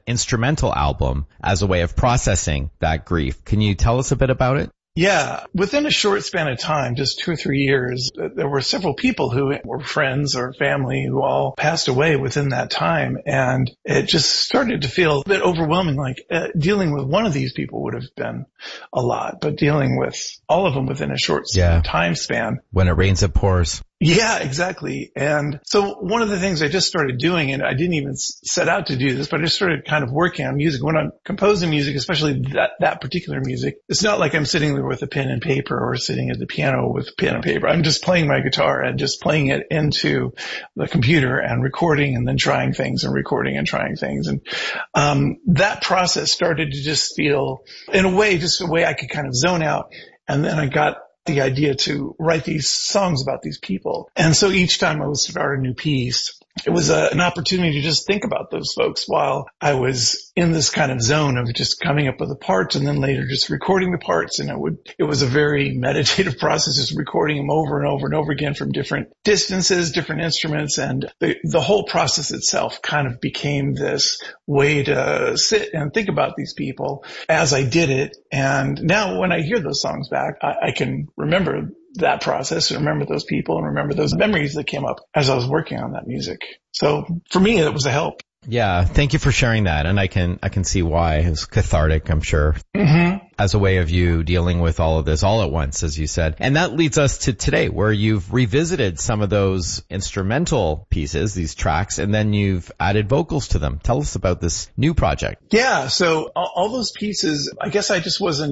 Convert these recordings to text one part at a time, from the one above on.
instrumental album as a way of processing that grief. Can you tell us a bit about it? Yeah. Within a short span of time, just 2 or 3 years, there were several people who were friends or family who all passed away within that time. And it just started to feel a bit overwhelming. Like dealing with one of these people would have been a lot, but dealing with all of them within a short time span. When it rains, it pours. Yeah, exactly. And so one of the things I just started doing, and I didn't even set out to do this, but I just started kind of working on music. When I'm composing music, especially that particular music, it's not like I'm sitting there with a pen and paper or sitting at the piano with pen and paper. I'm just playing my guitar and just playing it into the computer and recording and then trying things and recording and trying things. And that process started to just feel, in a way, just a way I could kind of zone out. And then I got the idea to write these songs about these people. And so each time I would start a new piece, it was an opportunity to just think about those folks while I was in this kind of zone of just coming up with the parts and then later just recording the parts. And it was a very meditative process, just recording them over and over and over again from different distances, different instruments. And the whole process itself kind of became this way to sit and think about these people as I did it. And now when I hear those songs back, I can remember that process and remember those people and remember those memories that came up as I was working on that music. So for me, it was a help. Yeah. Thank you for sharing that. And I can see why. It was cathartic, I'm sure. Mm-hmm. As a way of you dealing with all of this all at once, as you said. And that leads us to today, where you've revisited some of those instrumental pieces, these tracks, and then you've added vocals to them. Tell us about this new project. Yeah. So all those pieces, I guess I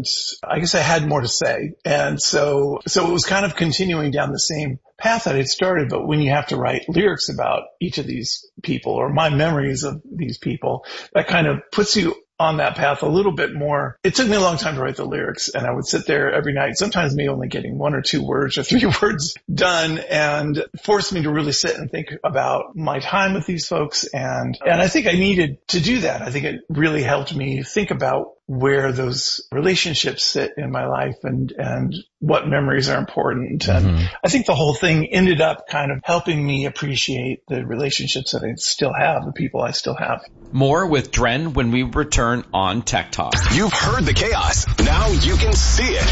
had more to say. And so it was kind of continuing down the same path that I'd started, but when you have to write lyrics about each of these people or my memories of these people, that kind of puts you on that path a little bit more. It took me a long time to write the lyrics, and I would sit there every night, sometimes me only getting 1 or 2 words or 3 words done, and forced me to really sit and think about my time with these folks. And I think I needed to do that. I think it really helped me think about where those relationships sit in my life and what memories are important. And I think the whole thing ended up kind of helping me appreciate the relationships that I still have, the people I still have. More with Dren when we return on Tech Talk. You've heard the chaos. Now you can see it.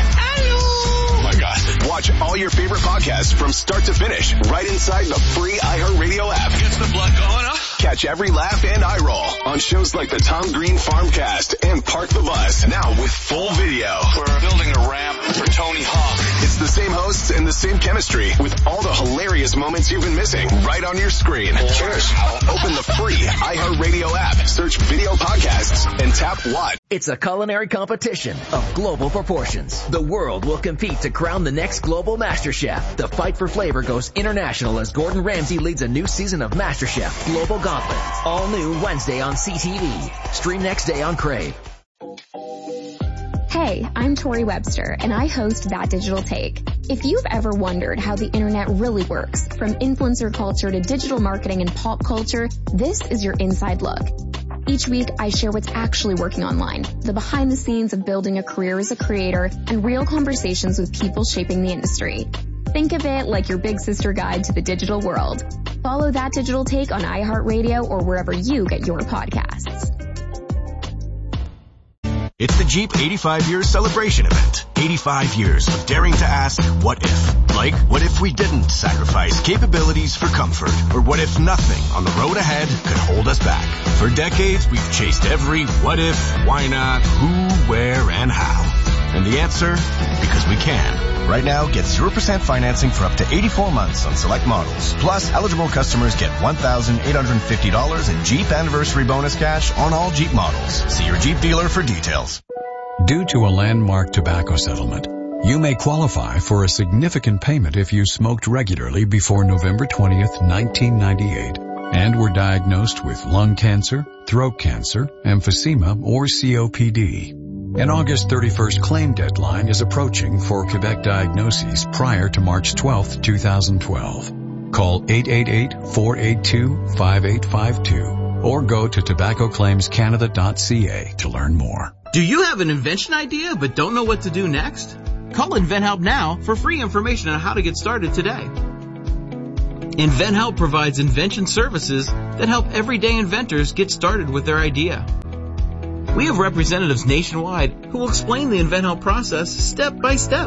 Oh my God. Watch all your favorite podcasts from start to finish right inside the free iHeartRadio app. Gets the blood going, huh? Catch every laugh and eye roll on shows like the Tom Green Farmcast and Park the Bus, now with full video. We're building a ramp for Tony Hawk. It's the same hosts and the same chemistry with all the hilarious moments you've been missing right on your screen. Cheers. Open the free iHeartRadio app, search video podcasts, and tap What. It's a culinary competition of global proportions. The world will compete to crown the next global MasterChef. The fight for flavor goes international as Gordon Ramsay leads a new season of MasterChef Global Gauntlet. All new Wednesday on CTV. Stream next day on Crave. Hey, I'm Tori Webster, and I host That Digital Take. If you've ever wondered how the internet really works, from influencer culture to digital marketing and pop culture, this is your inside look. Each week, I share what's actually working online, the behind the scenes of building a career as a creator, and real conversations with people shaping the industry. Think of it like your big sister guide to the digital world. Follow That Digital Take on iHeartRadio or wherever you get your podcasts. It's the Jeep 85 Years Celebration Event. 85 years of daring to ask, what if? Like, what if we didn't sacrifice capabilities for comfort? Or what if nothing on the road ahead could hold us back? For decades, we've chased every what if, why not, who, where, and how. And the answer? Because we can. Right now, get 0% financing for up to 84 months on select models. Plus, eligible customers get $1,850 in Jeep Anniversary Bonus cash on all Jeep models. See your Jeep dealer for details. Due to a landmark tobacco settlement, you may qualify for a significant payment if you smoked regularly before November 20th, 1998, and were diagnosed with lung cancer, throat cancer, emphysema, or COPD. An August 31st claim deadline is approaching for Quebec diagnoses prior to March 12th, 2012. Call 888-482-5852 or go to tobaccoclaimscanada.ca to learn more. Do you have an invention idea but don't know what to do next? Call InventHelp now for free information on how to get started today. InventHelp provides invention services that help everyday inventors get started with their idea. We have representatives nationwide who will explain the InventHelp process step by step.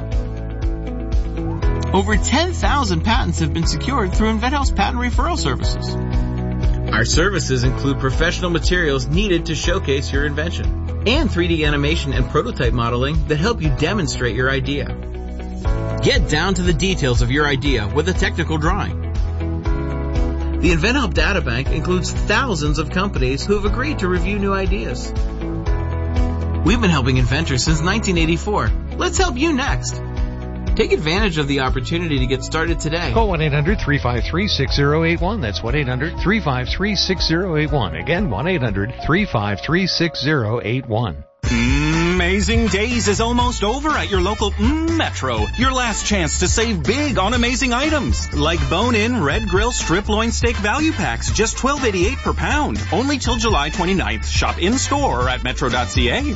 Over 10,000 patents have been secured through InventHelp's patent referral services. Our services include professional materials needed to showcase your invention and 3D animation and prototype modeling that help you demonstrate your idea. Get down to the details of your idea with a technical drawing. The InventHelp Databank includes thousands of companies who have agreed to review new ideas. We've been helping inventors since 1984. Let's help you next. Take advantage of the opportunity to get started today. Call 1-800-353-6081. That's 1-800-353-6081. Again, 1-800-353-6081. Amazing Days is almost over at your local Metro. Your last chance to save big on amazing items like bone-in red grill strip loin steak value packs, just $12.88 per pound. Only till July 29th. Shop in store or at metro.ca.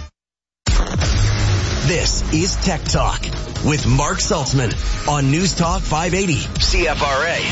This is Tech Talk with Mark Saltzman on News Talk 580 CFRA.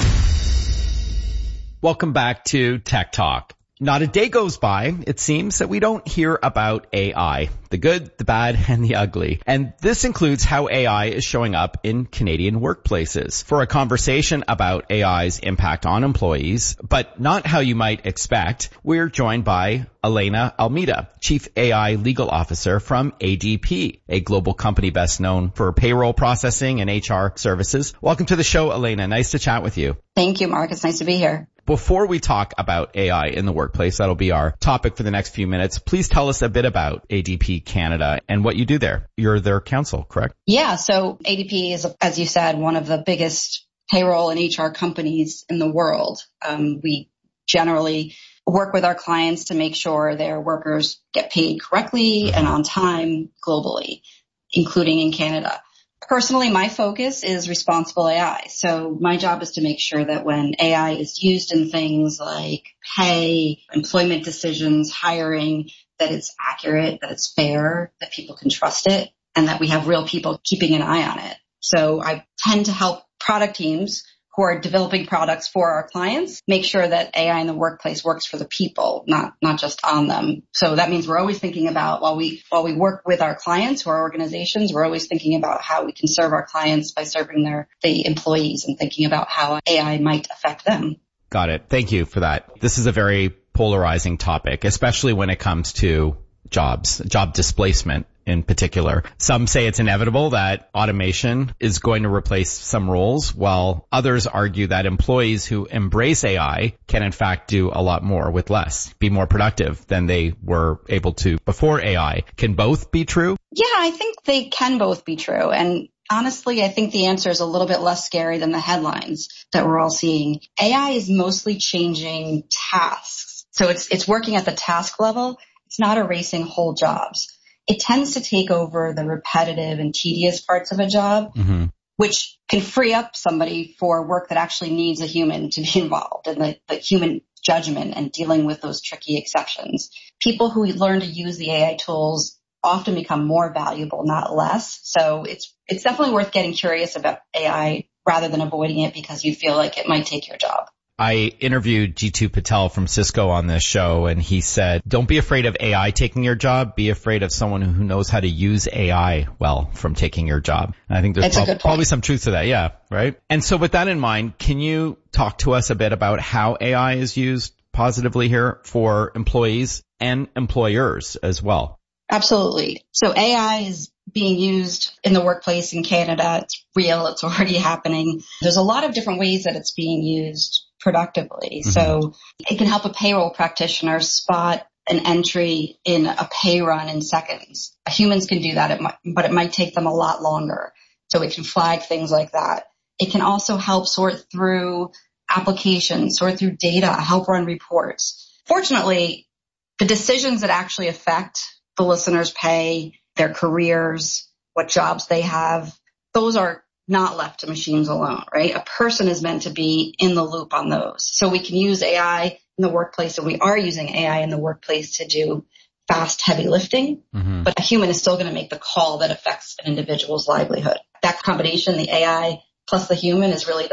Welcome back to Tech Talk. Not a day goes by, it seems, that we don't hear about AI. The good, the bad, and the ugly. And this includes how AI is showing up in Canadian workplaces. For a conversation about AI's impact on employees, but not how you might expect, we're joined by Elena Almeida, Chief AI Legal Officer from ADP, a global company best known for payroll processing and HR services. Welcome to the show, Elena. Nice to chat with you. Thank you, Mark. It's nice to be here. Before we talk about AI in the workplace, that'll be our topic for the next few minutes. Please tell us a bit about ADP Canada and what you do there. You're their counsel, correct? Yeah. So ADP is, as you said, one of the biggest payroll and HR companies in the world. We generally work with our clients to make sure their workers get paid correctly and on time globally, including in Canada. Personally, my focus is responsible AI. So my job is to make sure that when AI is used in things like pay, employment decisions, hiring, that it's accurate, that it's fair, that people can trust it, and that we have real people keeping an eye on it. So I tend to help product teams who are developing products for our clients make sure that AI in the workplace works for the people, not just on them. So that means we're always thinking about, while we work with our clients or our organizations, we're always thinking about how we can serve our clients by serving the employees and thinking about how AI might affect them. Got it. Thank you for that. This is a very polarizing topic, especially when it comes to job displacement in particular. Some say it's inevitable that automation is going to replace some roles, while others argue that employees who embrace AI can in fact do a lot more with less, be more productive than they were able to before AI. Can both be true? Yeah, I think they can both be true. And honestly, I think the answer is a little bit less scary than the headlines that we're all seeing. AI is mostly changing tasks. So it's working at the task level. It's not erasing whole jobs. It tends to take over the repetitive and tedious parts of a job, which can free up somebody for work that actually needs a human to be involved and the human judgment and dealing with those tricky exceptions. People who learn to use the AI tools often become more valuable, not less. So it's definitely worth getting curious about AI rather than avoiding it because you feel like it might take your job. I interviewed Jeetu Patel from Cisco on this show, and he said, don't be afraid of AI taking your job. Be afraid of someone who knows how to use AI well from taking your job. And I think there's probably some truth to that. Yeah, right? And so with that in mind, can you talk to us a bit about how AI is used positively here for employees and employers as well? Absolutely. So AI is being used in the workplace in Canada. It's real. It's already happening. There's a lot of different ways that it's being used productively. So it can help a payroll practitioner spot an entry in a pay run in seconds. Humans can do that, but it might take them a lot longer. So it can flag things like that. It can also help sort through applications, sort through data, help run reports. Fortunately, the decisions that actually affect the listener's pay, their careers, what jobs they have, those are not left to machines alone, right? A person is meant to be in the loop on those. So we can use AI in the workplace, and we are using AI in the workplace to do fast, heavy lifting, but a human is still going to make the call that affects an individual's livelihood. That combination, the AI plus the human, is really the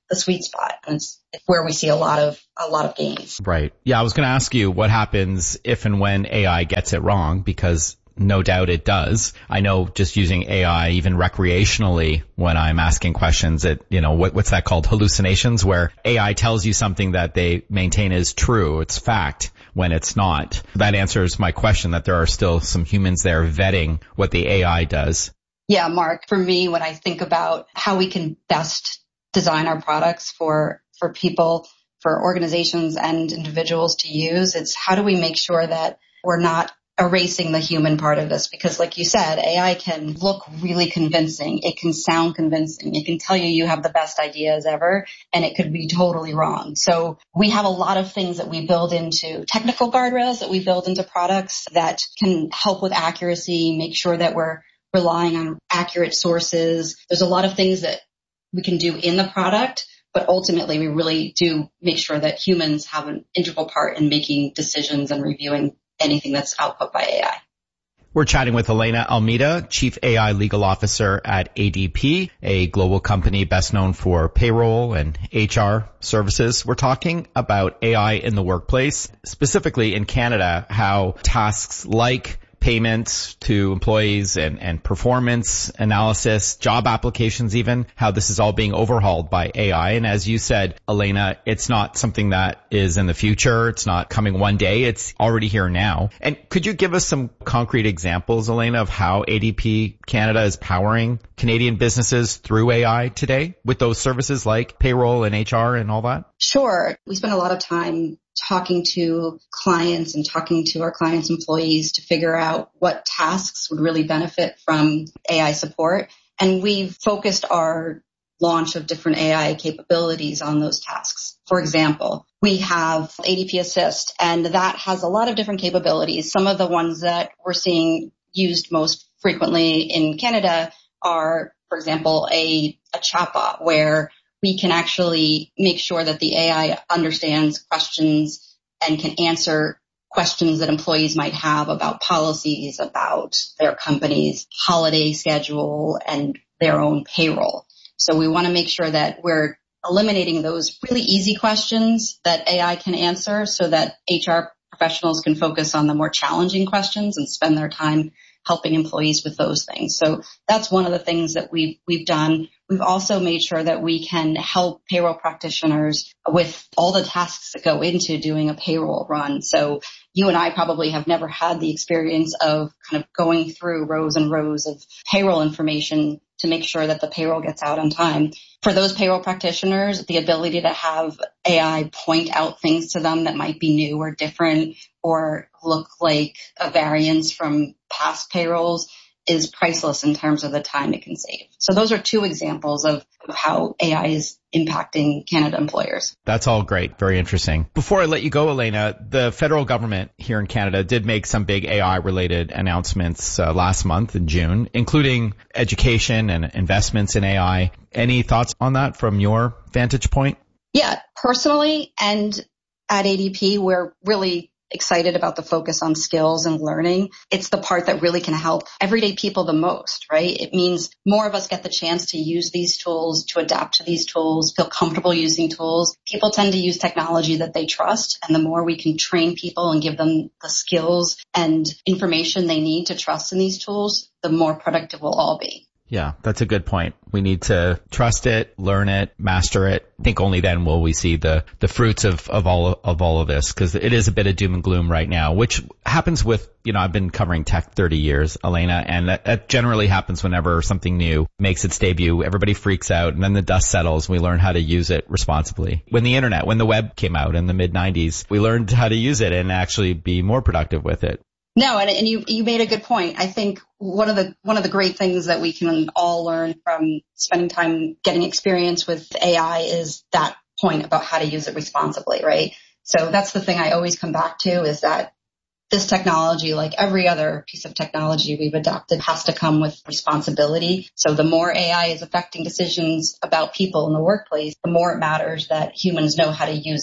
the sweet spot. And it's where we see a lot of gains. Right. Yeah. I was going to ask you what happens if and when AI gets it wrong, because no doubt it does. I know just using AI, even recreationally, when I'm asking questions, what's that called? Hallucinations, where AI tells you something that they maintain is true. It's fact when it's not. That answers my question that there are still some humans there vetting what the AI does. Yeah, Mark, for me, when I think about how we can best design our products for people, for organizations and individuals to use, it's how do we make sure that we're not erasing the human part of this? Because like you said, AI can look really convincing. It can sound convincing. It can tell you have the best ideas ever, and it could be totally wrong. So we have a lot of things that we build into technical guardrails that we build into products that can help with accuracy, make sure that we're relying on accurate sources. There's a lot of things that we can do in the product, but ultimately we really do make sure that humans have an integral part in making decisions and reviewing anything that's output by AI. We're chatting with Elena Almeida, Chief AI Legal Officer at ADP, a global company best known for payroll and HR services. We're talking about AI in the workplace, specifically in Canada, how tasks like payments to employees and performance analysis, job applications even, how this is all being overhauled by AI. And as you said, Elena, it's not something that is in the future. It's not coming one day. It's already here now. And could you give us some concrete examples, Elena, of how ADP Canada is powering Canadian businesses through AI today with those services like payroll and HR and all that? Sure. We spend a lot of time talking to clients and talking to our clients' employees to figure out what tasks would really benefit from AI support. And we've focused our launch of different AI capabilities on those tasks. For example, we have ADP Assist, and that has a lot of different capabilities. Some of the ones that we're seeing used most frequently in Canada are, for example, a chatbot where we can actually make sure that the AI understands questions and can answer questions that employees might have about policies, about their company's holiday schedule and their own payroll. So we want to make sure that we're eliminating those really easy questions that AI can answer so that HR professionals can focus on the more challenging questions and spend their time helping employees with those things. So that's one of the things that we've done. We've also made sure that we can help payroll practitioners with all the tasks that go into doing a payroll run. So you and I probably have never had the experience of kind of going through rows and rows of payroll information to make sure that the payroll gets out on time. For those payroll practitioners, the ability to have AI point out things to them that might be new or different or look like a variance from past payrolls is priceless in terms of the time it can save. So those are two examples of how AI is impacting Canada employers. That's all great. Very interesting. Before I let you go, Elena, the federal government here in Canada did make some big AI-related announcements last month in June, including education and investments in AI. Any thoughts on that from your vantage point? Yeah, personally and at ADP, we're really excited about the focus on skills and learning. It's the part that really can help everyday people the most, right? It means more of us get the chance to use these tools, to adapt to these tools, feel comfortable using tools. People tend to use technology that they trust, and the more we can train people and give them the skills and information they need to trust in these tools, the more productive we'll all be. Yeah, that's a good point. We need to trust it, learn it, master it. I think only then will we see the fruits of all of this, because it is a bit of doom and gloom right now, which happens with, I've been covering tech 30 years, Elena, and that generally happens whenever something new makes its debut. Everybody freaks out, and then the dust settles, and we learn how to use it responsibly. When the web came out in the mid-90s, we learned how to use it and actually be more productive with it. No, and you made a good point. I think one of the great things that we can all learn from spending time getting experience with AI is that point about how to use it responsibly, right? So that's the thing I always come back to, is that this technology, like every other piece of technology we've adopted, has to come with responsibility. So the more AI is affecting decisions about people in the workplace, the more it matters that humans know how to use it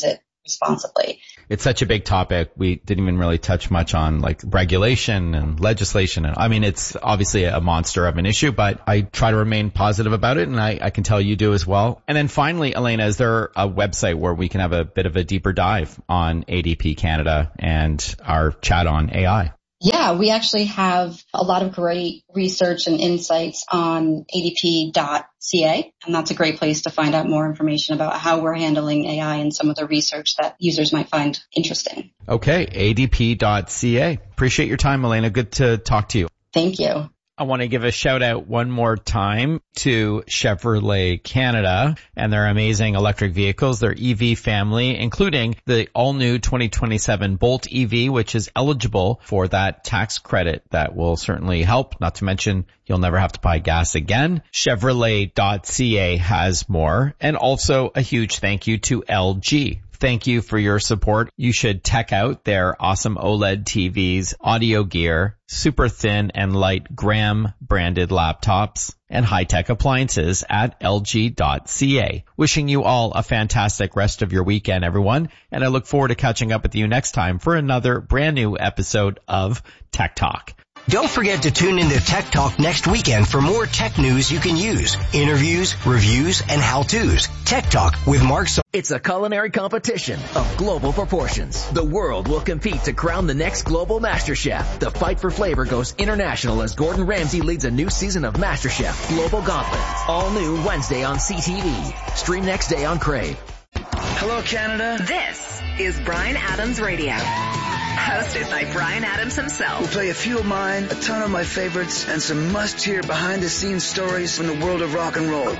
responsibly. It's such a big topic. We didn't even really touch much on like regulation and legislation. And I mean, it's obviously a monster of an issue, but I try to remain positive about it. And I can tell you do as well. And then finally, Elena, is there a website where we can have a bit of a deeper dive on ADP Canada and our chat on AI? Yeah, we actually have a lot of great research and insights on adp.ca, and that's a great place to find out more information about how we're handling AI and some of the research that users might find interesting. Okay, adp.ca. Appreciate your time, Elena. Good to talk to you. Thank you. I want to give a shout out one more time to Chevrolet Canada and their amazing electric vehicles, their EV family, including the all-new 2027 Bolt EV, which is eligible for that tax credit that will certainly help, not to mention you'll never have to buy gas again. Chevrolet.ca has more, and also a huge thank you to LG. Thank you for your support. You should check out their awesome OLED TVs, audio gear, super thin and light Graham branded laptops, and high-tech appliances at lg.ca. Wishing you all a fantastic rest of your weekend, everyone, and I look forward to catching up with you next time for another brand new episode of Tech Talk. Don't forget to tune into Tech Talk next weekend for more tech news you can use, interviews, reviews, and how-tos. Tech Talk with Mark. It's a culinary competition of global proportions. The world will compete to crown the next global master chef. The fight for flavor goes international as Gordon Ramsay leads a new season of MasterChef Global Gauntlet. All new Wednesday on CTV. Stream next day on Crave. Hello, Canada. This is Bryan Adams Radio. Hosted by Bryan Adams himself. We'll play a few of mine, a ton of my favorites, and some must-hear behind-the-scenes stories from the world of rock and roll.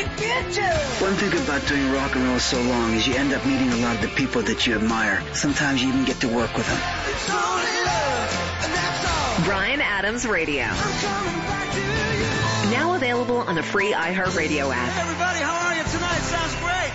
One thing about doing rock and roll so long is you end up meeting a lot of the people that you admire. Sometimes you even get to work with them. Bryan Adams Radio. Now available on the free iHeartRadio app. Hey everybody, how are you tonight? Sounds great.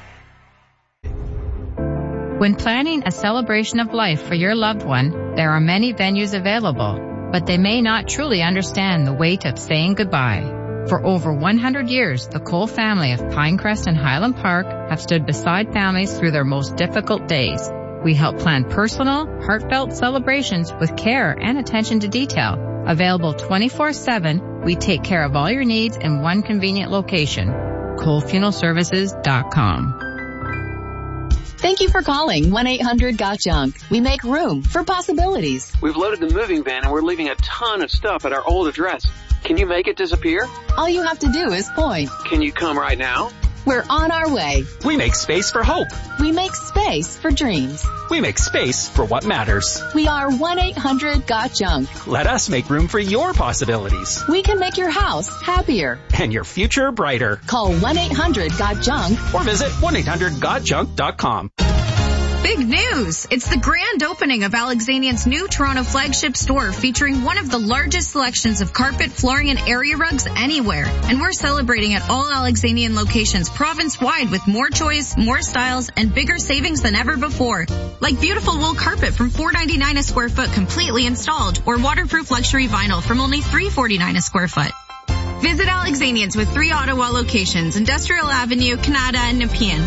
When planning a celebration of life for your loved one, there are many venues available, but they may not truly understand the weight of saying goodbye. For over 100 years, the Cole family of Pinecrest and Highland Park have stood beside families through their most difficult days. We help plan personal, heartfelt celebrations with care and attention to detail. Available 24/7, we take care of all your needs in one convenient location. ColeFuneralServices.com. Thank you for calling 1-800-GOT-JUNK. We make room for possibilities. We've loaded the moving van and we're leaving a ton of stuff at our old address. Can you make it disappear? All you have to do is point. Can you come right now? We're on our way. We make space for hope. We make space for dreams. We make space for what matters. We are 1-800-GOT-JUNK. Let us make room for your possibilities. We can make your house happier. And your future brighter. Call 1-800-GOT-JUNK. Or visit 1-800-GOT-JUNK.com. Big news! It's the grand opening of Alexanian's new Toronto flagship store featuring one of the largest selections of carpet, flooring, and area rugs anywhere. And we're celebrating at all Alexanian locations province-wide with more choice, more styles, and bigger savings than ever before. Like beautiful wool carpet from $4.99 a square foot completely installed, or waterproof luxury vinyl from only $3.49 a square foot. Visit Alexanian's with 3 Ottawa locations, Industrial Avenue, Canada, and Nepean.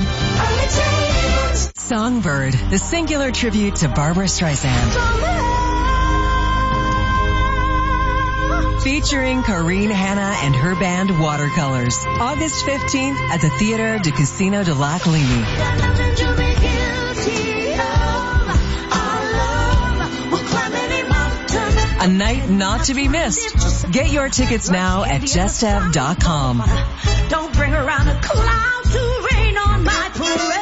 Songbird, the singular tribute to Barbara Streisand. Featuring Corinne Hanna and her band Watercolors. August 15th at the Theatre du Casino de la Colline. A night not to be missed. Get your tickets now at justev.com. Don't bring around a cloud to rain on my parade.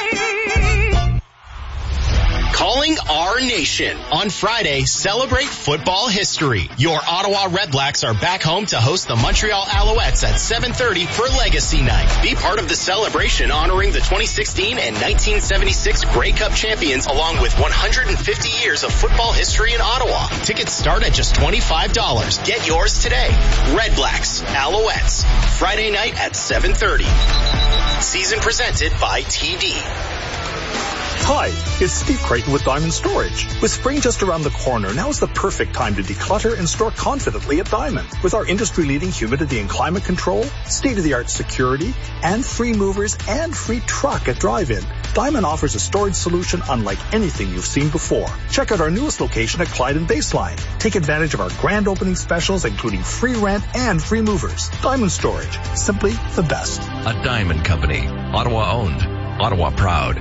Calling our nation. On Friday, celebrate football history. Your Ottawa Redblacks are back home to host the Montreal Alouettes at 7:30 for Legacy Night. Be part of the celebration honoring the 2016 and 1976 Grey Cup champions along with 150 years of football history in Ottawa. Tickets start at just $25. Get yours today. Redblacks, Alouettes. Friday night at 7:30. Season presented by TD. Hi, it's Steve Creighton with Diamond Storage. With spring just around the corner, now is the perfect time to declutter and store confidently at Diamond. With our industry-leading humidity and climate control, state-of-the-art security, and free movers and free truck at drive-in, Diamond offers a storage solution unlike anything you've seen before. Check out our newest location at Clyde and Baseline. Take advantage of our grand opening specials, including free rent and free movers. Diamond Storage, simply the best. A Diamond Company, Ottawa owned, Ottawa proud.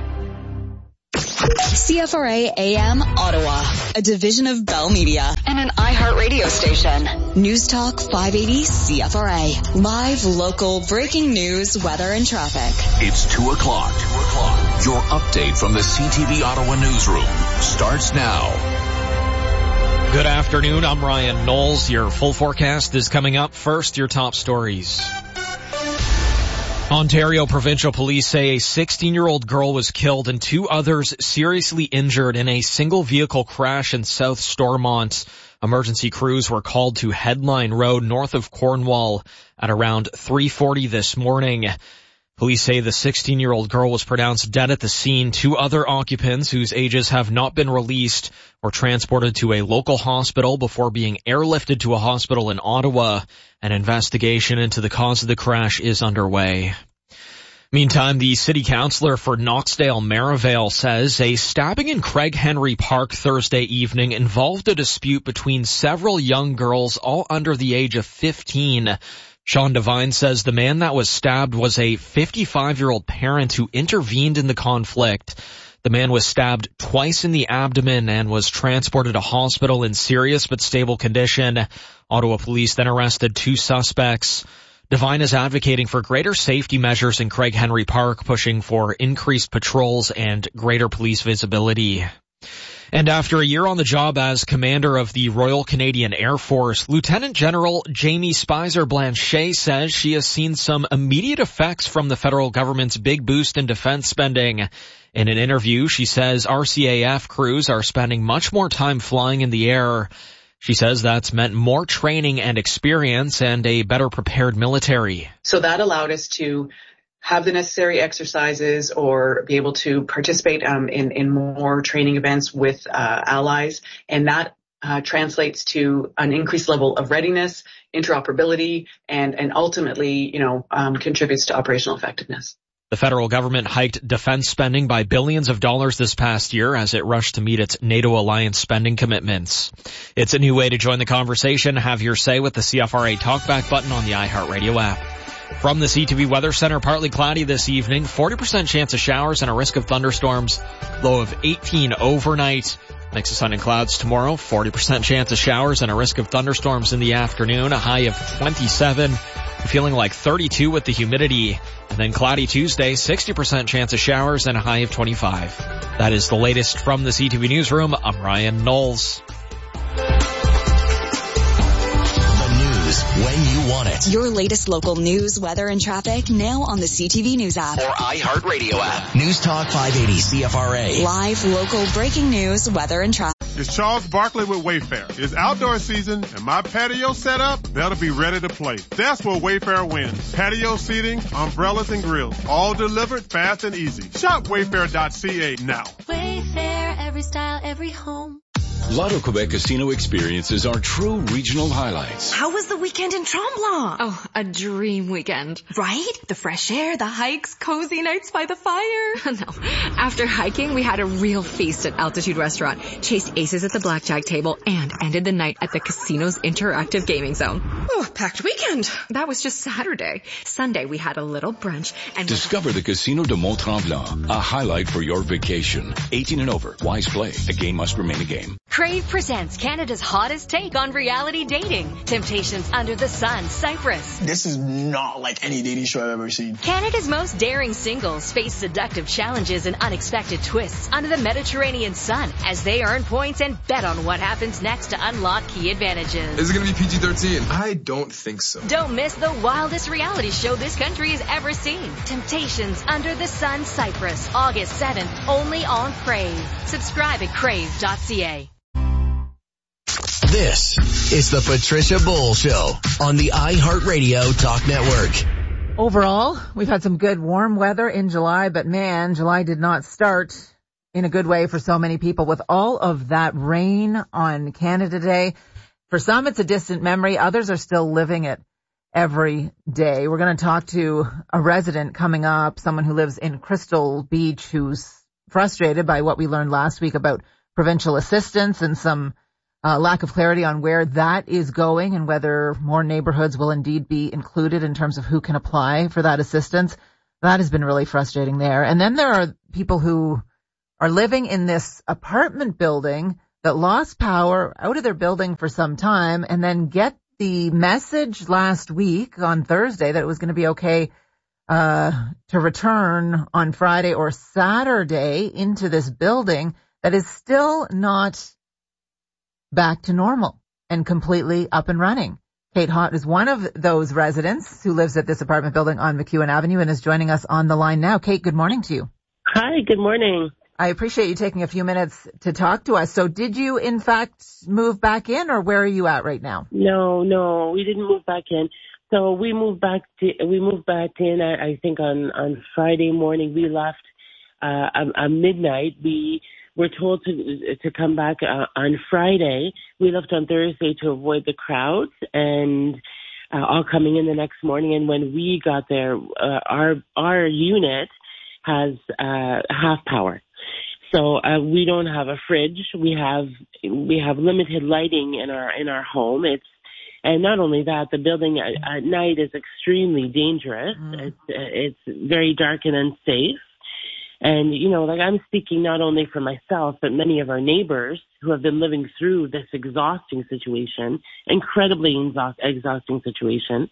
CFRA AM Ottawa, a division of Bell Media and an iHeartRadio station. News Talk 580 CFRA. Live, local, breaking news, weather, and traffic. It's 2 o'clock. Your update from the CTV Ottawa newsroom starts now. Good afternoon. I'm Ryan Knowles. Your full forecast is coming up. First, your top stories. Ontario Provincial Police say a 16-year-old girl was killed and 2 others seriously injured in a single vehicle crash in South Stormont. Emergency crews were called to Headline Road north of Cornwall at around 3:40 this morning. Police say the 16-year-old girl was pronounced dead at the scene. 2 other occupants, whose ages have not been released, were transported to a local hospital before being airlifted to a hospital in Ottawa. An investigation into the cause of the crash is underway. Meantime, the city councillor for Knoxdale Merivale says a stabbing in Craig Henry Park Thursday evening involved a dispute between several young girls, all under the age of 15. Sean Devine says the man that was stabbed was a 55-year-old parent who intervened in the conflict. The man was stabbed twice in the abdomen and was transported to hospital in serious but stable condition. Ottawa police then arrested 2 suspects. Devine is advocating for greater safety measures in Craig Henry Park, pushing for increased patrols and greater police visibility. And after a year on the job as commander of the Royal Canadian Air Force, Lieutenant General Jamie Spicer-Blanchet says she has seen some immediate effects from the federal government's big boost in defense spending. In an interview, she says RCAF crews are spending much more time flying in the air. She says that's meant more training and experience and a better prepared military. So that allowed us to have the necessary exercises or be able to participate in more training events with allies. And that translates to an increased level of readiness, interoperability, and ultimately, contributes to operational effectiveness. The federal government hiked defense spending by billions of dollars this past year as it rushed to meet its NATO alliance spending commitments. It's a new way to join the conversation. Have your say with the CFRA Talkback button on the iHeartRadio app. From the CTV Weather Center, partly cloudy this evening, 40% chance of showers and a risk of thunderstorms, low of 18 overnight. Mix of sun and clouds tomorrow, 40% chance of showers and a risk of thunderstorms in the afternoon, a high of 27. Feeling like 32 with the humidity. And then cloudy Tuesday, 60% chance of showers and a high of 25. That is the latest from the CTV Newsroom. I'm Ryan Knowles. When you want it. Your latest local news, weather, and traffic now on the CTV News app. Or iHeartRadio app. News Talk 580 CFRA. Live, local, breaking news, weather, and traffic. It's Charles Barkley with Wayfair. It's outdoor season and my patio set up better be ready to play. That's where Wayfair wins. Patio seating, umbrellas, and grills. All delivered fast and easy. Shop Wayfair.ca now. Wayfair, every style, every home. Lotto Quebec Casino experiences are true regional highlights. How was the weekend in Tremblant? Oh, a dream weekend. Right? The fresh air, the hikes, cozy nights by the fire. No. After hiking, we had a real feast at Altitude Restaurant, chased aces at the blackjack table, and ended the night at the casino's interactive gaming zone. Oh, packed weekend. That was just Saturday. Sunday, we had a little brunch and discover the Casino de Mont-Tremblant, a highlight for your vacation. 18 and over. Wise play. A game must remain a game. Crave presents Canada's hottest take on reality dating. Temptations Under the Sun, Cyprus. This is not like any dating show I've ever seen. Canada's most daring singles face seductive challenges and unexpected twists under the Mediterranean sun as they earn points and bet on what happens next to unlock key advantages. Is it going to be PG-13? I don't think so. Don't miss the wildest reality show this country has ever seen. Temptations Under the Sun, Cyprus, August 7th, only on Crave. Subscribe at crave.ca. This is the Patricia Bull Show on the iHeartRadio Talk Network. Overall, we've had some good warm weather in July, but man, July did not start in a good way for so many people with all of that rain on Canada Day. For some, it's a distant memory. Others are still living it every day. We're going to talk to a resident coming up, someone who lives in Crystal Beach who's frustrated by what we learned last week about provincial assistance and some lack of clarity on where that is going and whether more neighborhoods will indeed be included in terms of who can apply for that assistance. That has been really frustrating there. And then there are people who are living in this apartment building that lost power out of their building for some time and then get the message last week on Thursday that it was going to be okay to return on Friday or Saturday into this building that is still not back to normal and completely up and running. Kate Hott is one of those residents who lives at this apartment building on McEwen Avenue and is joining us on the line now. Kate, good morning to you. Hi, good morning. I appreciate you taking a few minutes to talk to us. So did you, in fact, move back in, or where are you at right now? No, we didn't move back in. So we moved back in, I think on Friday morning. We left at midnight. We were told to come back on Friday. We left on Thursday to avoid the crowds and all coming in the next morning. And when we got there, our unit has half power. So we don't have a fridge. We have limited lighting in our home. And not only that, the building at night is extremely dangerous. It's very dark and unsafe. And, I'm speaking not only for myself, but many of our neighbors who have been living through this exhausting situation, incredibly exhausting situation.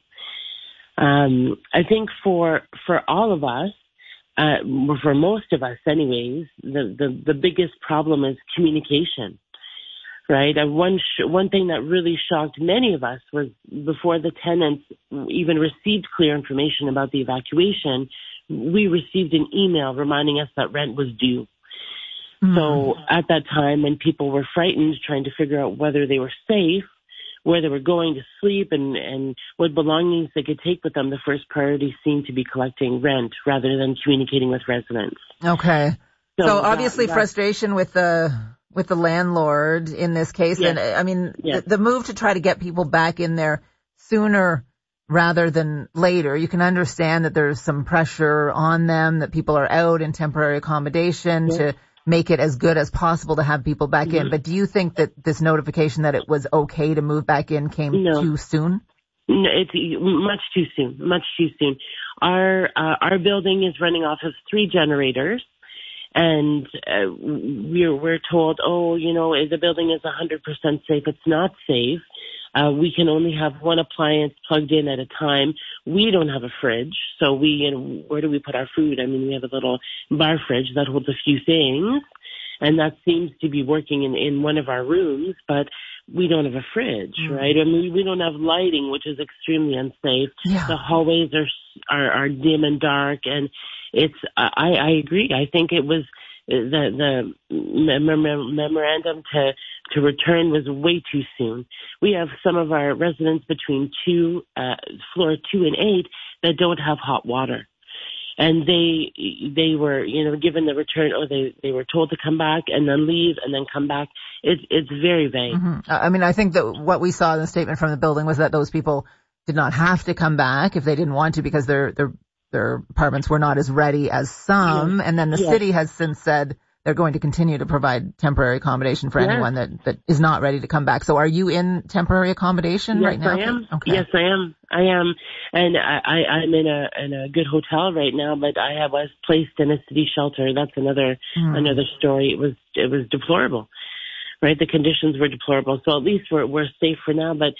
I think for all of us, for most of us anyways, the biggest problem is communication, right? One thing that really shocked many of us was before the tenants even received clear information about the evacuation, we received an email reminding us that rent was due. So at that time, when people were frightened, trying to figure out whether they were safe, where they were going to sleep, and what belongings they could take with them, the first priority seemed to be collecting rent rather than communicating with residents. Okay. So obviously frustration with the landlord in this case. Yes. And I mean, yes. the move to try to get people back in there sooner rather than later. You can understand that there's some pressure on them, that people are out in temporary accommodation to make it as good as possible to have people back in. But do you think that this notification that it was okay to move back in came too soon? No, it's much too soon. Our building is running off of 3 generators. And we're told, the building is 100% safe. It's not safe. We can only have one appliance plugged in at a time. We don't have a fridge, so where do we put our food? I mean, we have a little bar fridge that holds a few things, and that seems to be working in one of our rooms, but we don't have a fridge, right? I mean, we don't have lighting, which is extremely unsafe. Yeah. The hallways are dim and dark, and I agree. I think it was the memorandum to return was way too soon. We have some of our residents between floor 2 and 8 that don't have hot water. And they were, given the return, or they were told to come back and then leave and then come back. It's very vague. I mean, I think that what we saw in the statement from the building was that those people did not have to come back if they didn't want to because their apartments were not as ready as some. And then the city has since said they're going to continue to provide temporary accommodation for anyone that is not ready to come back. So are you in temporary accommodation right now? Yes, I am. Okay. Yes, I am. And I'm in a good hotel right now, but I was placed in a city shelter. That's another story. It was deplorable, right? The conditions were deplorable. So at least we're safe for now, but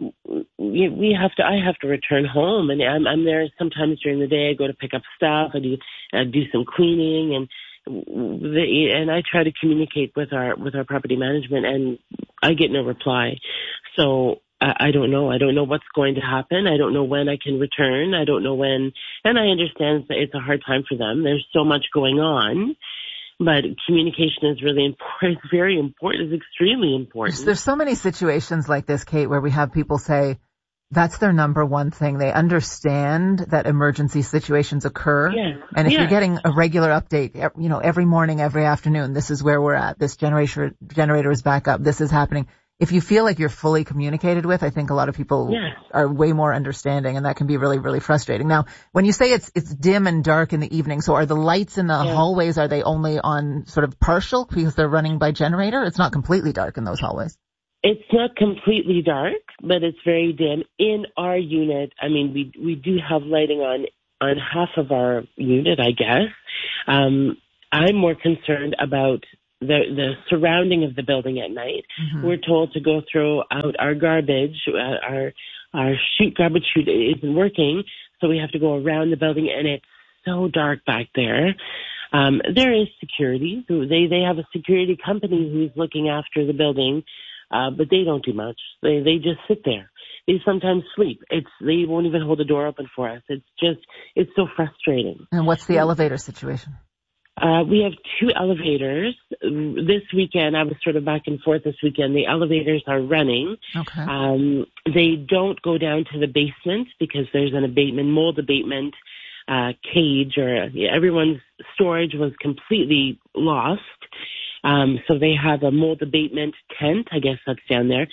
I have to return home, and I'm there sometimes during the day. I go to pick up stuff. I do some cleaning, and I try to communicate with our property management, and I get no reply. So I don't know. I don't know what's going to happen. I don't know when I can return. I don't know when, and I understand that it's a hard time for them. There's so much going on. But communication is really important. It's very important. It's extremely important. There's so many situations like this, Kate, where we have people say, That's their number one thing. They understand that emergency situations occur. Yeah. And if you're getting a regular update, every morning, every afternoon, this is where we're at. This generator is back up. This is happening. If you feel like you're fully communicated with, I think a lot of people are way more understanding, and that can be really, really frustrating. Now, when you say it's dim and dark in the evening, so are the lights in the hallways, are they only on sort of partial because they're running by generator? It's not completely dark in those hallways. It's not completely dark, but it's very dim. In our unit, I mean, we do have lighting on half of our unit, I guess. I'm more concerned about the surrounding of the building at night. Mm-hmm. We're told to go throw out our garbage. Our garbage chute isn't working, so we have to go around the building, and it's so dark back there. There is security. They have a security company who's looking after the building. But they don't do much. They just sit there. They sometimes sleep. They won't even hold the door open for us. It's so frustrating. And what's the elevator situation? We have 2 elevators. This weekend, I was sort of back and forth this weekend. The elevators are running. Okay. They don't go down to the basement because there's an mold abatement cage, or everyone's storage was completely lost. So they have a mold abatement tent, I guess that's down there.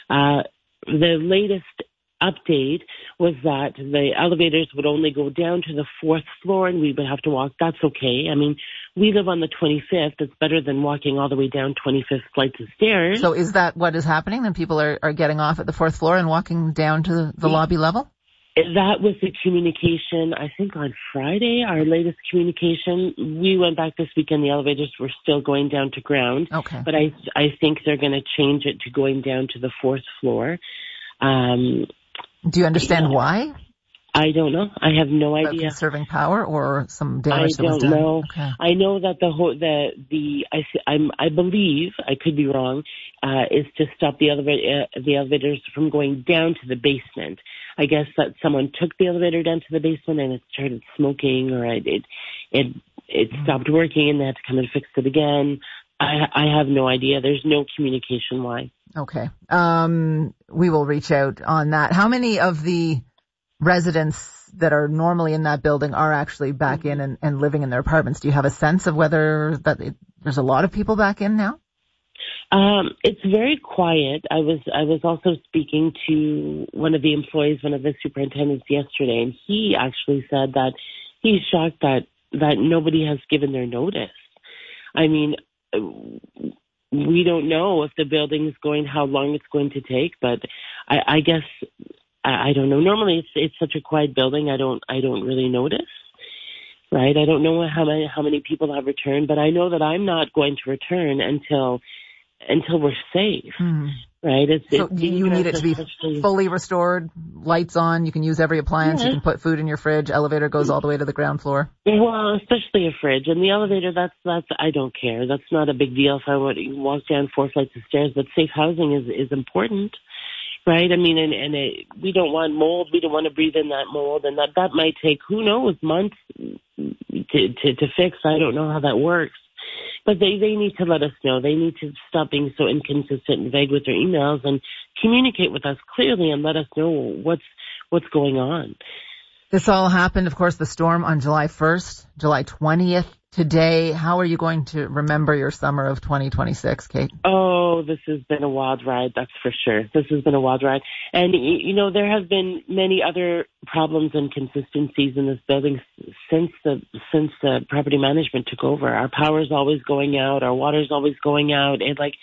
The latest update was that the elevators would only go down to the 4th floor and we would have to walk. That's okay. I mean, we live on the 25th. It's better than walking all the way down 25th flights of stairs. So is that what is happening? Then people are getting off at the 4th floor and walking down to the lobby level? That was the communication, I think, on Friday, our latest communication. We went back this weekend. The elevators were still going down to ground. Okay. But I think they're going to change it to going down to the 4th floor. Do you understand why? I don't know. I have no idea. Conserving power or some damage that was done? I don't know. Okay. I know that I believe, I could be wrong, is to stop the elevators from going down to the basement. I guess that someone took the elevator down to the basement and it started smoking, or it stopped working and they had to come and fix it again. I have no idea. There's no communication why. Okay. We will reach out on that. How many of the residents that are normally in that building are actually back in and living in their apartments? Do you have a sense of whether there's a lot of people back in now? It's very quiet. I was also speaking to one of the employees, one of the superintendents yesterday, and he actually said that he's shocked that nobody has given their notice. I mean, we don't know if the building's how long it's going to take, but I guess I don't know. Normally it's such a quiet building. I don't really notice. Right. I don't know how many people have returned, but I know that I'm not going to return until we're safe. Right. So you need it to be fully restored, lights on. You can use every appliance. You can put food in your fridge. Elevator goes all the way to the ground floor. Well, especially a fridge. And the elevator, that's I don't care. That's not a big deal if I would walk down 4 flights of stairs. But safe housing is important. Right. I mean, we don't want mold. We don't want to breathe in that mold, and that might take, who knows, months to fix. I don't know how that works. But they need to let us know. They need to stop being so inconsistent and vague with their emails and communicate with us clearly and let us know what's going on. This all happened, of course, the storm on July 1st, July 20th. Today, how are you going to remember your summer of 2026, Kate? Oh, this has been a wild ride, that's for sure. This has been a wild ride. And, there have been many other problems and consistencies in this building since the property management took over. Our power's always going out. Our water's always going out.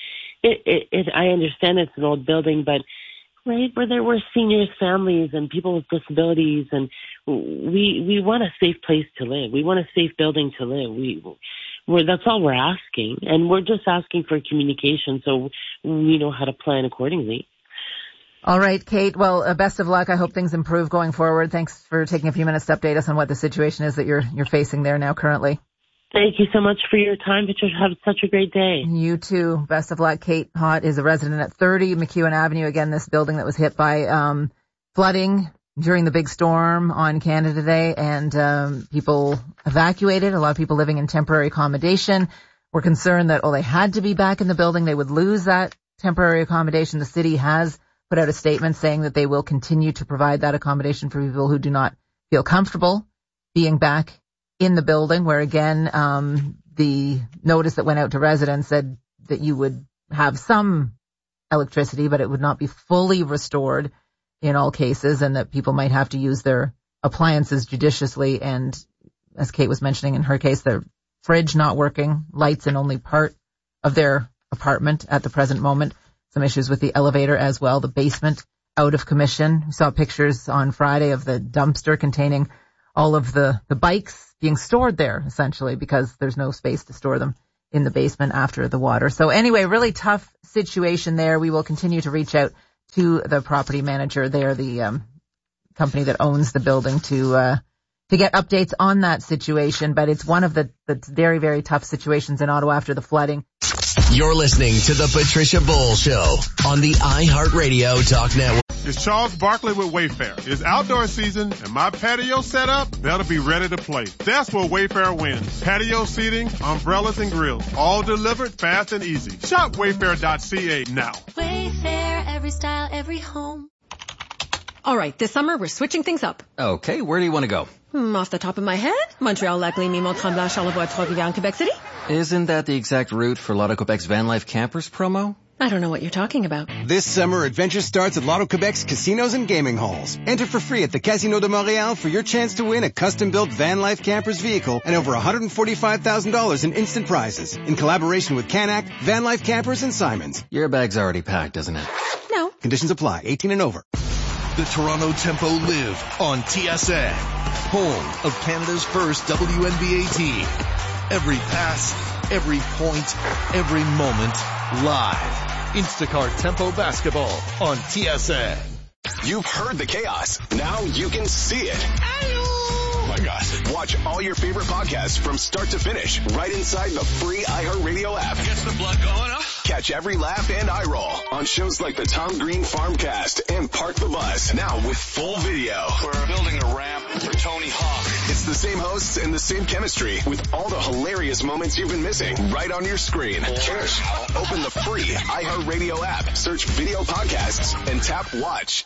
I understand it's an old building, but right where there were seniors, families, and people with disabilities, and we want a safe place to live. We want a safe building to live. That's all we're asking, and we're just asking for communication so we know how to plan accordingly. All right, Kate. Well, best of luck. I hope things improve going forward. Thanks for taking a few minutes to update us on what the situation is that you're facing there now currently. Thank you so much for your time, Patricia. Have such a great day. You too. Best of luck. Kate Hott is a resident at 30 McEwen Avenue. Again, this building that was hit by flooding during the big storm on Canada Day, and people evacuated. A lot of people living in temporary accommodation were concerned that, they had to be back in the building. They would lose that temporary accommodation. The city has put out a statement saying that they will continue to provide that accommodation for people who do not feel comfortable being back in the building, where again, the notice that went out to residents said that you would have some electricity, but it would not be fully restored in all cases, and that people might have to use their appliances judiciously. And as Kate was mentioning in her case, their fridge not working, lights in only part of their apartment at the present moment. Some issues with the elevator as well. The basement out of commission. We saw pictures on Friday of the dumpster containing all of the bikes being stored there, essentially, because there's no space to store them in the basement after the water. So anyway, really tough situation there. We will continue to reach out to the property manager there, the company that owns the building, to get updates on that situation. But it's one of the very, very tough situations in Ottawa after the flooding. You're listening to the Patricia Bull Show on the iHeartRadio Talk Network. It's Charles Barkley with Wayfair. It's outdoor season and my patio set up, that'll be ready to play. That's where Wayfair wins. Patio seating, umbrellas and grills, all delivered fast and easy. Shop wayfair.ca now. Wayfair, every style, every home. All right, this summer we're switching things up. Okay, where do you want to go? Off the top of my head, Montreal, Lac-Lémy, Mont-Tremblant, Charlevoix, Trois-Rivières, and Quebec City. Isn't that the exact route for Lotto Quebec's Van Life Campers promo? I don't know what you're talking about. This summer, adventure starts at Lotto Quebec's casinos and gaming halls. Enter for free at the Casino de Montréal for your chance to win a custom-built Van Life Campers vehicle and over $145,000 in instant prizes in collaboration with Canac, Van Life Campers, and Simons. Your bag's already packed, isn't it? No. Conditions apply. 18 and over. The Toronto Tempo live on TSN, home of Canada's first WNBA team. Every pass, every point, every moment, live. Instacart Tempo Basketball on TSN. You've heard the chaos. Now you can see it. Oh my gosh. Watch all your favorite podcasts from start to finish right inside the free iHeartRadio app. Gets the blood going up. Catch every laugh and eye roll on shows like the Tom Green Farmcast and Park the Bus. Now with full video. We're building a ramp for Tony Hawk. It's the same hosts and the same chemistry with all the hilarious moments you've been missing right on your screen. Open the free iHeartRadio app, search video podcasts, and tap watch.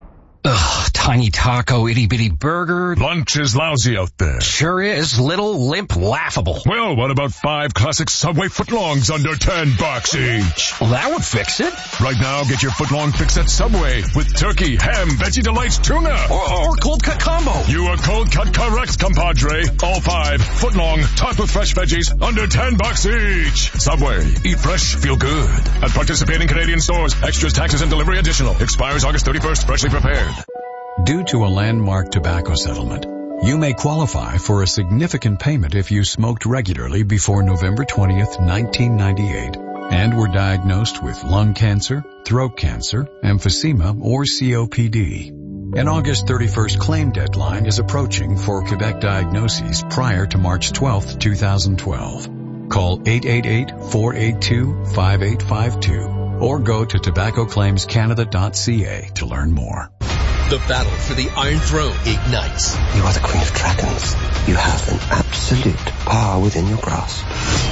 Ugh, tiny taco, itty-bitty burger. Lunch is lousy out there. Sure is. Little, limp, laughable. Well, what about 5 classic Subway footlongs under $10 each? Well, that would fix it. Right now, get your footlong fix at Subway with turkey, ham, veggie delights, tuna. Or cold cut combo. You are cold cut correct, compadre. All 5 footlong, topped with fresh veggies, under $10 each. Subway. Eat fresh, feel good. At participating Canadian stores. Extras, taxes, and delivery additional. Expires August 31st. Freshly prepared. Due to a landmark tobacco settlement, you may qualify for a significant payment if you smoked regularly before November 20th, 1998, and were diagnosed with lung cancer, throat cancer, emphysema, or COPD. An August 31st claim deadline is approaching for Quebec diagnoses prior to March 12th, 2012. Call 888-482-5852 or go to tobaccoclaimscanada.ca to learn more. The battle for the Iron Throne ignites. You are the Queen of Dragons. You have an absolute power within your grasp.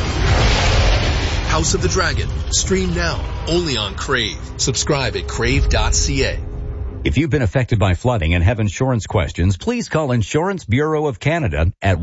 House of the Dragon. Stream now. Only on Crave. Subscribe at crave.ca. If you've been affected by flooding and have insurance questions, please call Insurance Bureau of Canada at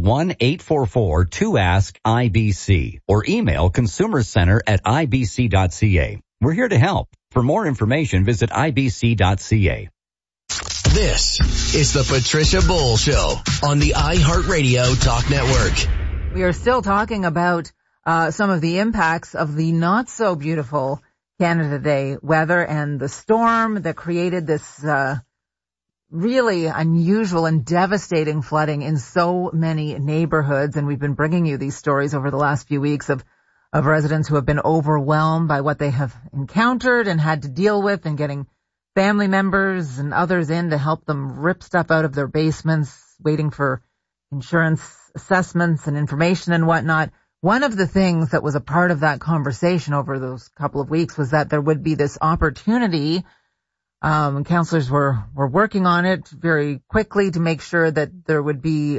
1-844-2ASK-IBC or email consumerscenter@ibc.ca. We're here to help. For more information, visit ibc.ca. This is the Patricia Bull Show on the iHeartRadio Talk Network. We are still talking about some of the impacts of the not so beautiful Canada Day weather and the storm that created this really unusual and devastating flooding in so many neighborhoods. And we've been bringing you these stories over the last few weeks of residents who have been overwhelmed by what they have encountered and had to deal with, and getting family members and others in to help them rip stuff out of their basements, waiting for insurance assessments and information and whatnot. One of the things that was a part of that conversation over those couple of weeks was that there would be this opportunity. Councillors were working on it very quickly to make sure that there would be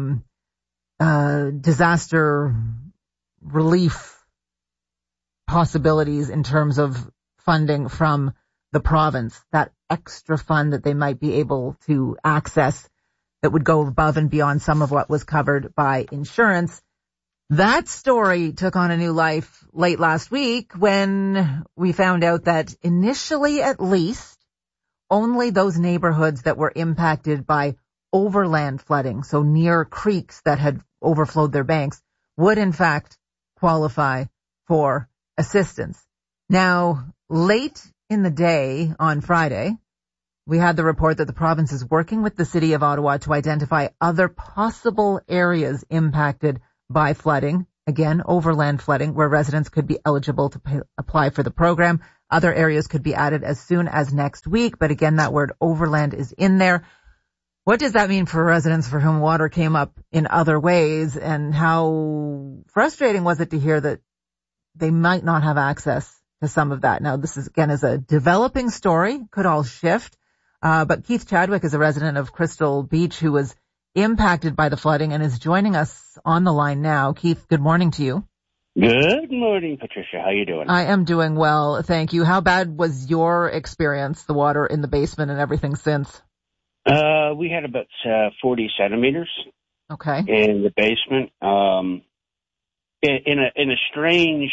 disaster relief possibilities in terms of funding from the province, that extra fund that they might be able to access that would go above and beyond some of what was covered by insurance. That story took on a new life late last week when we found out that initially, at least, only those neighborhoods that were impacted by overland flooding, so near creeks that had overflowed their banks, would in fact qualify for assistance. Now, late in the day on Friday, we had the report that the province is working with the city of Ottawa to identify other possible areas impacted by flooding, again, overland flooding, where residents could be eligible to apply for the program. Other areas could be added as soon as next week, but again, that word overland is in there. What does that mean for residents for whom water came up in other ways, and how frustrating was it to hear that they might not have access to some of that? Now, this is a developing story, could all shift, but Keith Chadwick is a resident of Crystal Beach who was impacted by the flooding and is joining us on the line now. Keith, good morning to you. Good morning, Patricia. How you doing? I am doing well, thank you. How bad was your experience, the water in the basement and everything since? We had about 40 centimeters. Okay. In the basement. In a strange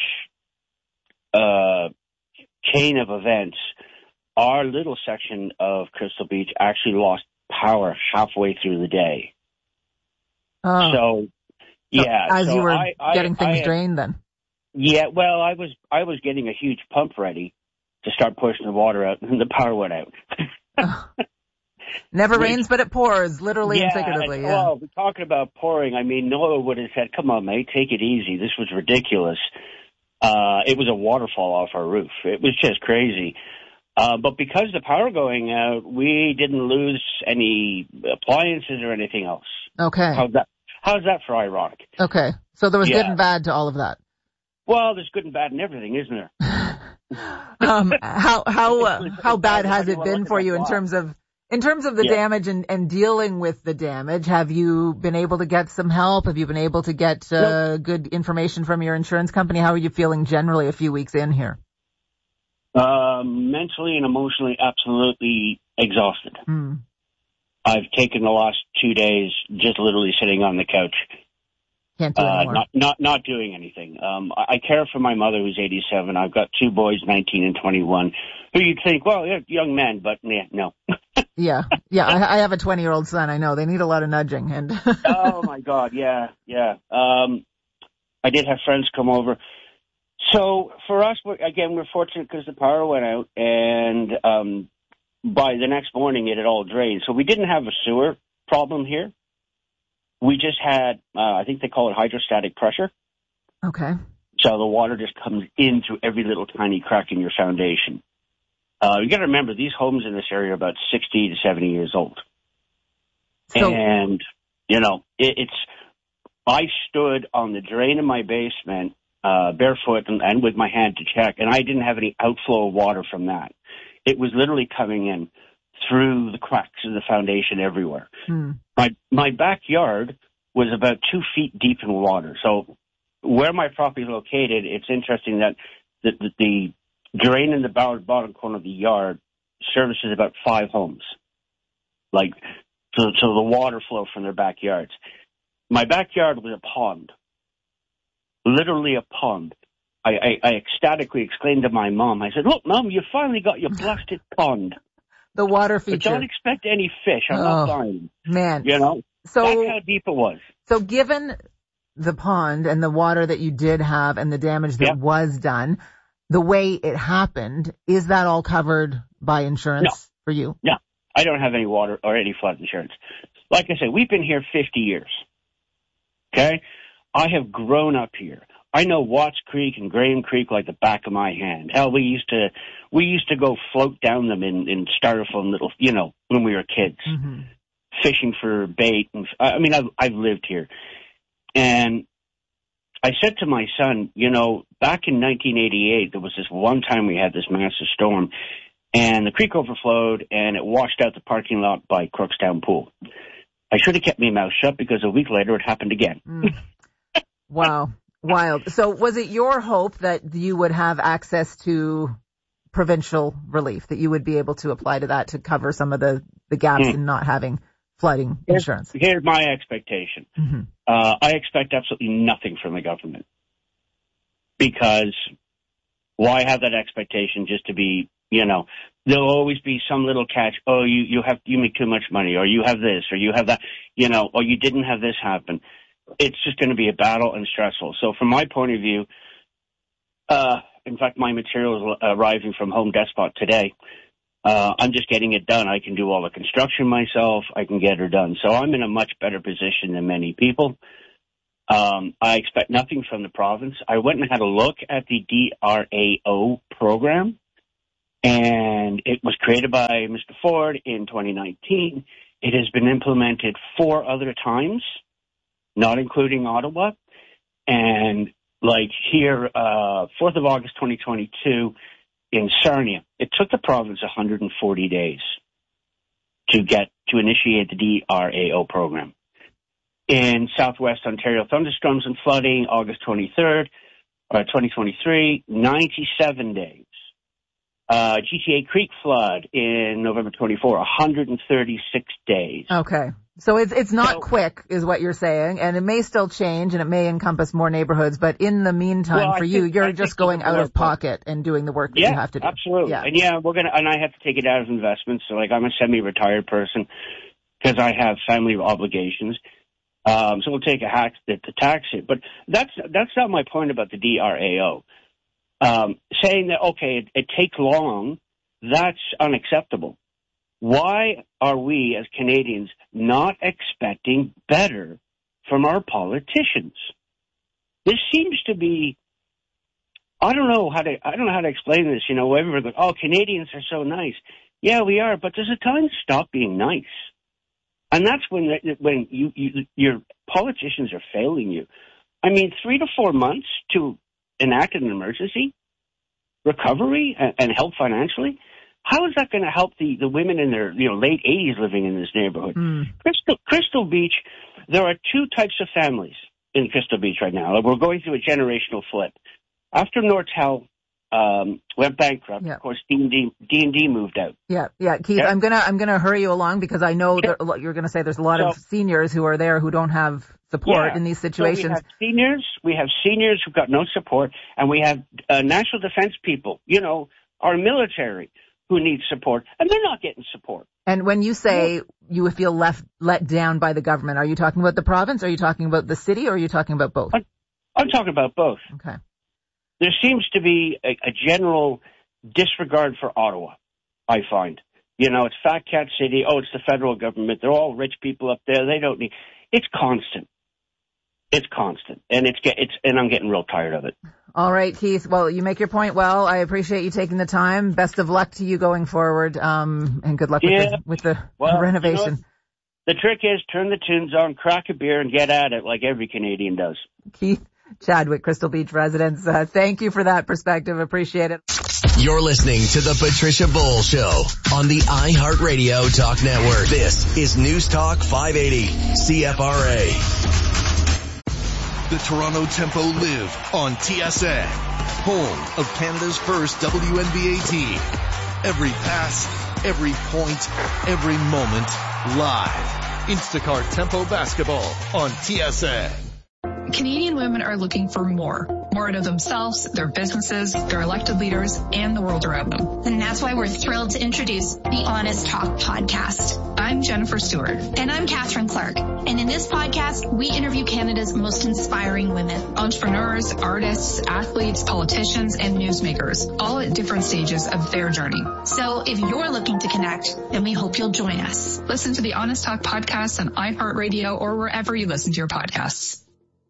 chain of events, our little section of Crystal Beach actually lost power halfway through the day. So yeah. As so you were getting things drained then? Yeah, well, I was getting a huge pump ready to start pushing the water out, and the power went out. Never rains, but it pours, literally and figuratively. Yeah. Well, we're talking about pouring. I mean, Noah would have said, come on, mate, take it easy. This was ridiculous. It was a waterfall off our roof. It was just crazy. But because the power going out, we didn't lose any appliances or anything else. Okay. How's that for ironic? Okay. So there was good and bad to all of that. Well, there's good and bad in everything, isn't there? How bad has it been for you in terms of the damage and dealing with the damage? Have you been able to get some help? Have you been able to get good information from your insurance company? How are you feeling generally a few weeks in here? Mentally and emotionally, absolutely exhausted. I've taken the last 2 days just literally sitting on the couch. Can't do anymore. Not doing anything. I care for my mother who's 87. I've got two boys, 19 and 21, who you'd think, well, they're young men, but no. Yeah. I have a 20-year-old son. I know they need a lot of nudging. And oh my God, yeah. I did have friends come over. So for us, we're fortunate because the power went out, and by the next morning it had all drained. So we didn't have a sewer problem here. We just had, I think they call it hydrostatic pressure. Okay. So the water just comes in through every little tiny crack in your foundation. You got to remember, these homes in this area are about 60 to 70 years old. So, and, I stood on the drain in my basement, barefoot and with my hand to check, and I didn't have any outflow of water from that. It was literally coming in through the cracks of the foundation everywhere. My backyard was about 2 feet deep in water. So where my property is located, it's interesting that the drain in the bottom corner of the yard services about 5 homes. So the water flow from their backyards. My backyard was a pond, literally a pond. I ecstatically exclaimed to my mom, I said, look, Mom, you finally got your blasted pond. The water feature. But don't expect any fish. I'm not dying. Man. So that's how deep it was. So given the pond and the water that you did have and the damage that was done, the way it happened, is that all covered by insurance for you? No, I don't have any water or any flood insurance. Like I said, we've been here 50 years. Okay? I have grown up here. I know Watts Creek and Graham Creek like the back of my hand. Hell, we used to go float down them in styrofoam little, when we were kids, fishing for bait. And I've lived here. And I said to my son, back in 1988, there was this one time we had this massive storm, and the creek overflowed, and it washed out the parking lot by Crookstown Pool. I should have kept my mouth shut because a week later it happened again. Wow. Wild. So was it your hope that you would have access to provincial relief, that you would be able to apply to that to cover some of the gaps in not having flooding insurance? Here's my expectation. Mm-hmm. I expect absolutely nothing from the government, because why have that expectation just to be, there'll always be some little catch. Oh, you make too much money, or you have this, or you have that, or you didn't have this happen. It's just going to be a battle and stressful. So from my point of view, in fact, my material is arriving from Home Depot today. I'm just getting it done. I can do all the construction myself. I can get her done. So I'm in a much better position than many people. I expect nothing from the province. I went and had a look at the DRAO program, and it was created by Mr. Ford in 2019. It has been implemented 4 other times, not including Ottawa. And like here, 4th of August 2022 in Sarnia, it took the province 140 days to initiate the DRAO program. In Southwest Ontario, thunderstorms and flooding, August 23rd, 2023, 97 days. GTA Creek flood in November 24, 136 days. Okay. So it's not quick, is what you're saying, and it may still change, and it may encompass more neighborhoods, but in the meantime, you're just going out of pocket and doing the work that you have to do. Absolutely. Yeah, absolutely. And I have to take it out as investments. So, I'm a semi-retired person because I have family obligations. So we'll take a hack to tax it. But that's not my point about the DRAO. Saying that, okay, it takes long, that's unacceptable. Why are we as Canadians not expecting better from our politicians? This seems to be, I don't know how to explain this. Everybody goes, oh, Canadians are so nice. Yeah, we are, but there's a time to stop being nice. And that's when your politicians are failing you. 3 to 4 months to enact an emergency recovery and help financially. How is that going to help the women in their late 80s living in this neighborhood? Crystal Beach, there are 2 types of families in Crystal Beach right now. We're going through a generational flip. After Nortel went bankrupt, of course, D&D moved out. Yeah, Keith, yeah. I'm gonna hurry you along because I know that you're gonna say there's a lot of seniors who are there who don't have support in these situations. So we have seniors who've got no support, and we have national defense people, our military, who need support, and they're not getting support. And when you say you feel let down by the government, are you talking about the province, are you talking about the city, or are you talking about both? I'm talking about both. Okay. There seems to be a general disregard for Ottawa, I find. It's Fat Cat City. Oh, it's the federal government. They're all rich people up there. They don't need. It's constant. It's constant, and and I'm getting real tired of it. All right, Keith. Well, you make your point well. I appreciate you taking the time. Best of luck to you going forward, and good luck with the renovation. The trick is turn the tunes on, crack a beer, and get at it like every Canadian does. Keith Chadwick, Crystal Beach residents, thank you for that perspective. Appreciate it. You're listening to the Patricia Bull Show on the iHeartRadio Talk Network. This is News Talk 580 CFRA. The Toronto Tempo live on TSN, home of Canada's first WNBA team. Every pass, every point, every moment, live. Instacart Tempo Basketball on TSN. Canadian women are looking for more out of themselves, their businesses, their elected leaders, and the world around them. And that's why we're thrilled to introduce the Honest Talk podcast. I'm Jennifer Stewart. And I'm Catherine Clark. And in this podcast, we interview Canada's most inspiring women. Entrepreneurs, artists, athletes, politicians, and newsmakers, all at different stages of their journey. So if you're looking to connect, then we hope you'll join us. Listen to the Honest Talk podcast on iHeartRadio or wherever you listen to your podcasts.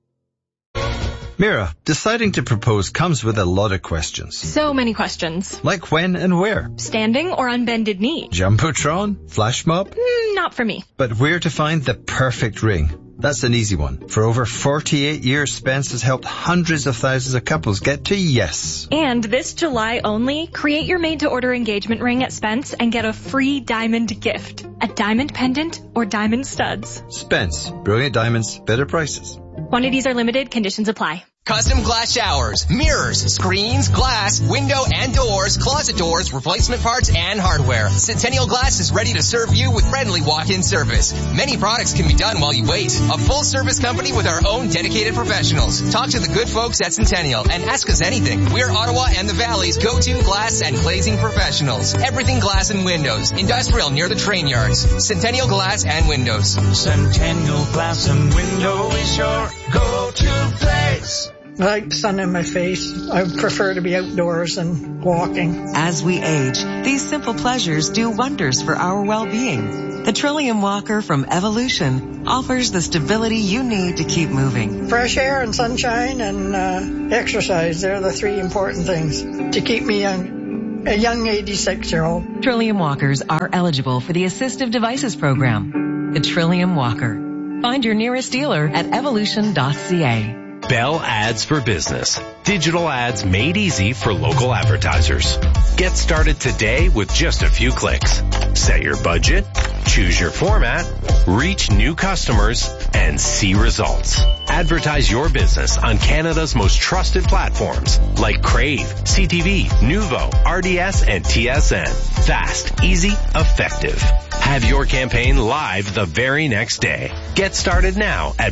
Mira, deciding to propose comes with a lot of questions. So many questions. Like when and where? Standing or on bended knee? Jumbotron? Flash mob? Not for me. But where to find the perfect ring? That's an easy one. For over 48 years, Spence has helped hundreds of thousands of couples get to yes. And this July only, create your made-to-order engagement ring at Spence and get a free diamond gift. A diamond pendant or diamond studs. Spence. Brilliant diamonds, better prices. Quantities are limited. Conditions apply. Custom glass showers, mirrors, screens, glass, window and doors, closet doors, replacement parts, and hardware. Centennial Glass is ready to serve you with friendly walk-in service. Many products can be done while you wait. A full-service company with our own dedicated professionals. Talk to the good folks at Centennial and ask us anything. We're Ottawa and the Valley's go-to glass and glazing professionals. Everything glass and windows. Industrial near the train yards. Centennial Glass and Windows. Centennial Glass and Window is your go-to place. I like the sun in my face. I prefer to be outdoors and walking. As we age, these simple pleasures do wonders for our well-being. The Trillium Walker from Evolution offers the stability you need to keep moving. Fresh air and sunshine and exercise, they're the three important things to keep me young. A young 86-year-old. Trillium Walkers are eligible for the Assistive Devices Program. The Trillium Walker. Find your nearest dealer at evolution.ca. Bell Ads for Business. Digital ads made easy for local advertisers. Get started today with just a few clicks. Set your budget, choose your format, reach new customers, and see results. Advertise your business on Canada's most trusted platforms like Crave, CTV, Nuvo, RDS, and TSN. Fast, easy, effective. Have your campaign live the very next day. Get started now at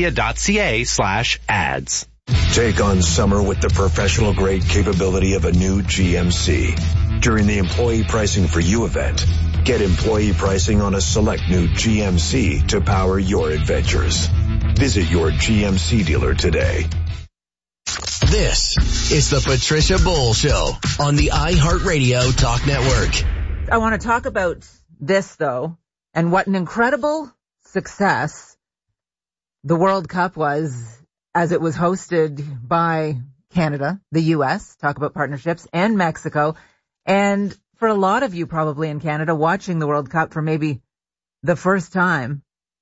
bellmedia.ca/ads. Take on summer with the professional grade capability of a new GMC. During the Employee Pricing for You event, get employee pricing on a select new GMC to power your adventures. Visit your GMC dealer today. This is the Patricia Bull Show on the iHeartRadio Talk Network. I want to talk about this, though, and what an incredible success the World Cup was as it was hosted by Canada, the U.S., talk about partnerships, and Mexico. And for a lot of you probably in Canada watching the World Cup for maybe the first time,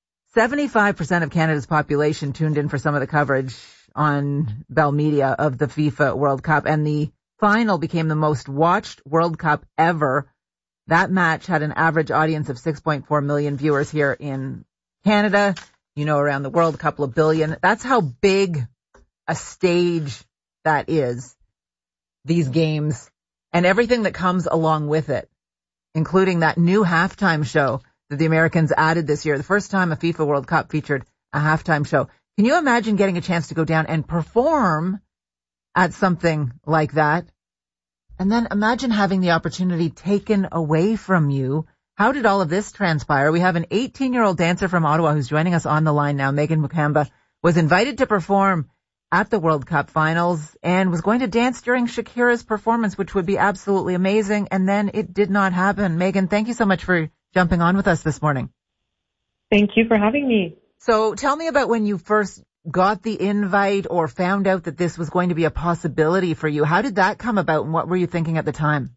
75% of Canada's population tuned in for some of the coverage on Bell Media of the FIFA World Cup. And the final became the most watched World Cup ever. That match had an average audience of 6.4 million viewers here in Canada. You know, around the world, a couple of billion. That's how big a stage that is, these games, and everything that comes along with it, including that new halftime show that the Americans added this year. The first time a FIFA World Cup featured a halftime show. Can you imagine getting a chance to go down and perform at something like that? And then imagine having the opportunity taken away from you. How did all of this transpire? We have an 18-year-old dancer from Ottawa who's joining us on the line now. Megan Mukamba was invited to perform at the World Cup finals and was going to dance during Shakira's performance, which would be absolutely amazing. And then it did not happen. Megan, thank you so much for jumping on with us this morning. Thank you for having me. So tell me about when you first got the invite or found out that this was going to be a possibility for you. How did that come about and what were you thinking at the time?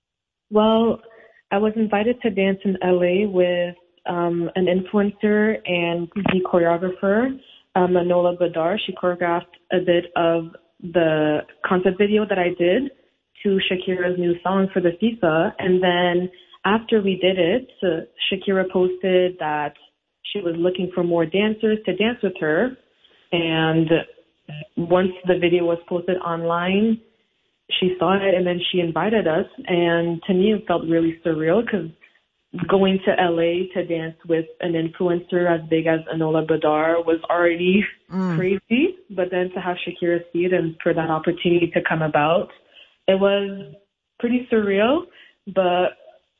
Well, I was invited to dance in LA with an influencer and the choreographer, Manola Badar. She choreographed a bit of the concept video that I did to Shakira's new song for the FIFA. And then after we did it, Shakira posted that she was looking for more dancers to dance with her. And once the video was posted online, she saw it and then she invited us. And to me, it felt really surreal because going to LA to dance with an influencer as big as Manola Badar was already crazy. But then to have Shakira see it and for that opportunity to come about, it was pretty surreal. But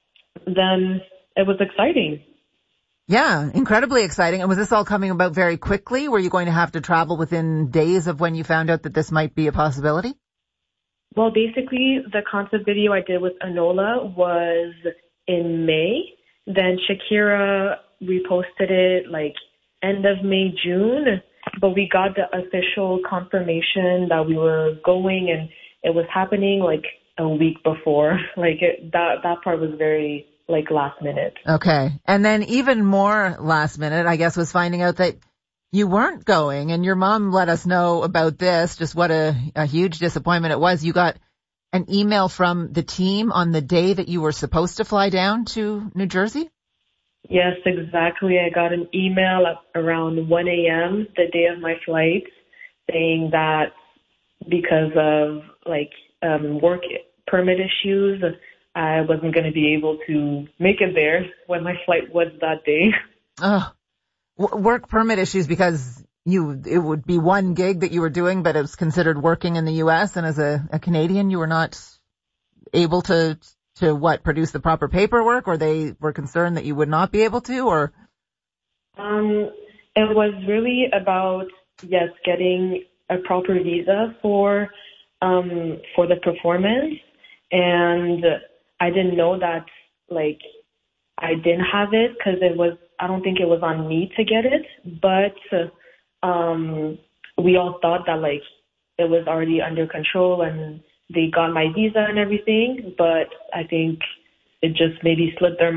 then it was exciting. Yeah, incredibly exciting. And was this all coming about very quickly? Were you going to have to travel within days of when you found out that this might be a possibility? Well, basically, the concept video I did with Manola was in May. Then Shakira reposted it like end of May, June. But we got the official confirmation that we were going and it was happening like a week before. Like that part was very like last minute. Okay. And then even more last minute, I guess, was finding out that you weren't going, and your mom let us know about this, just what a huge disappointment it was. You got an email from the team on the day that you were supposed to fly down to New Jersey? Yes, exactly. I got an email at around 1 a.m. the day of my flight saying that because of work permit issues. I wasn't going to be able to make it there when my flight was that day. Work permit issues because it would be one gig that you were doing, but it was considered working in the U.S. And as a Canadian, you were not able to produce the proper paperwork, or they were concerned that you would not be able to, or? It was really about, getting a proper visa for the performance. And I didn't know that, I didn't have it because I don't think it was on me to get it, but we all thought that it was already under control and they got my visa and everything, but I think it just maybe slipped their